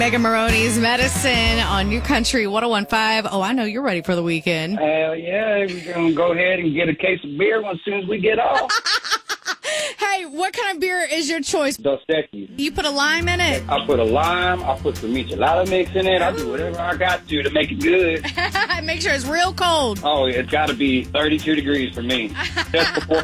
Megan Maroney's Medicine on New Country 101.5. Oh, I know you're ready for the weekend. Hell yeah, we're going to go ahead and get a case of beer as soon as we get off. Hey, what kind of beer is your choice? Dos Equis. You put a lime in it? I put a lime, I put some michelada mix in it. I do whatever I got to make it good. Make sure it's real cold. Oh, it's got to be 32 degrees for me. Just before